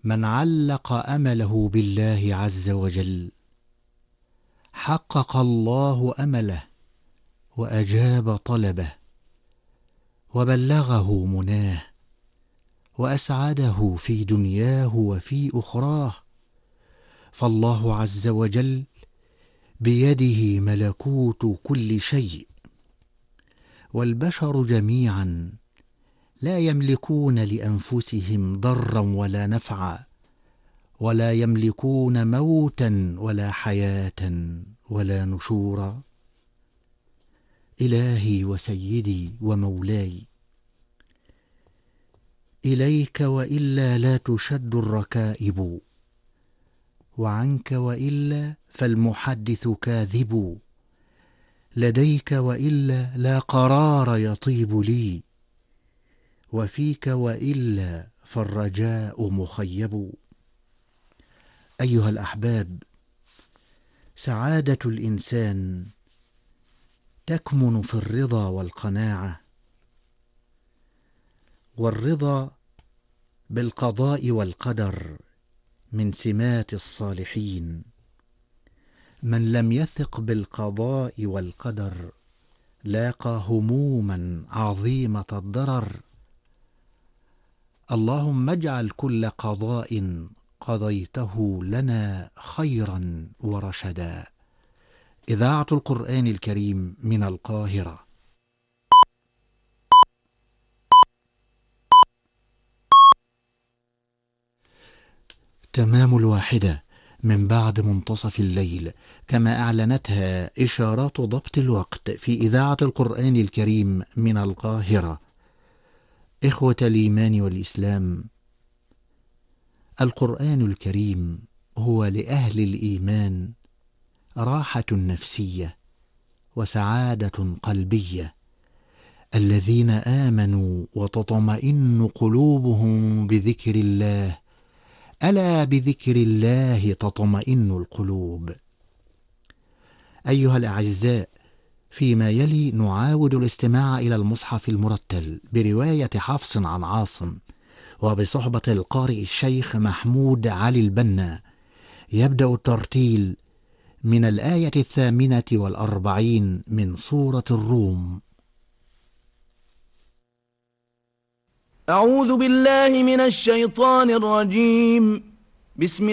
من علق أمله بالله عز وجل حقق الله أمله وأجاب طلبه وبلغه مناه وأسعده في دنياه وفي أخراه. فالله عز وجل بيده ملكوت كل شيء، والبشر جميعا لا يملكون لأنفسهم ضرا ولا نفعا، ولا يملكون موتا ولا حياة ولا نشورا. إلهي وسيدي ومولاي، إليك وإلا لا تشد الركائب، وعنك وإلا فالمحدث كاذب، لديك وإلا لا قرار يطيب لي، وفيك وإلا فالرجاء مخيب. أيها الأحباب، سعادة الإنسان تكمن في الرضا والقناعة، والرضا بالقضاء والقدر من سمات الصالحين. من لم يثق بالقضاء والقدر لاقى هموما عظيمة الضرر. اللهم اجعل كل قضاء قضيته لنا خيرا ورشدا. إذاعة القرآن الكريم من القاهرة. تمام 1 من بعد منتصف الليل، كما أعلنتها إشارات ضبط الوقت في إذاعة القرآن الكريم من القاهرة. إخوة الإيمان والإسلام، القرآن الكريم هو لأهل الإيمان راحة نفسية وسعادة قلبية، الذين آمنوا وتطمئن قلوبهم بذكر الله، ألا بذكر الله تطمئن القلوب. أيها الأعزاء، فيما يلي نعاود الاستماع إلى المصحف المرتل برواية حفص عن عاصم، وبصحبة القارئ الشيخ محمود علي البنا. يبدأ الترتيل من الآية 48 من سورة الروم. أعوذ بالله من الشيطان الرجيم. بسم